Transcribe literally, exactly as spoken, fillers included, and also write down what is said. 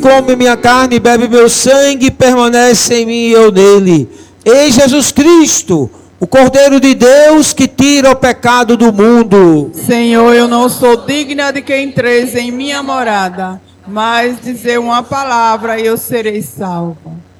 come minha carne e bebe meu sangue, permanece em mim e eu nele. Ei, Jesus Cristo, o Cordeiro de Deus que tira o pecado do mundo. Senhor, eu não sou digna de que entreis em minha morada, mas dizer uma palavra e eu serei salvo.